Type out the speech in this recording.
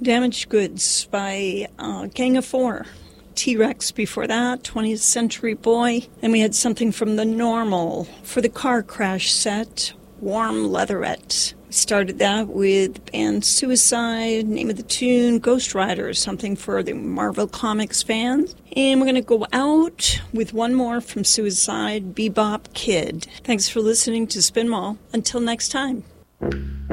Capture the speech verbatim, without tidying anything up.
Damaged Goods by uh, Gang of Four. T-Rex before that, twentieth Century Boy. And we had something from The Normal for the car crash set, Warm Leatherette. We started that with the band Suicide, name of the tune, Ghost Rider, something for the Marvel Comics fans. And we're going to go out with one more from Suicide, Bebop Kid. Thanks for listening to Spin Mall. Until next time.